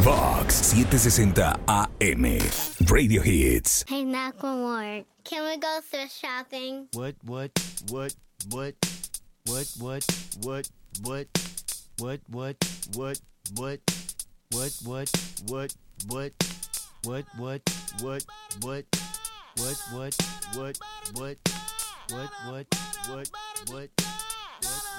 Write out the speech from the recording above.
Vox 760 AM. Radio Hits. Hey, Macklemore, can we go thrift shopping? What?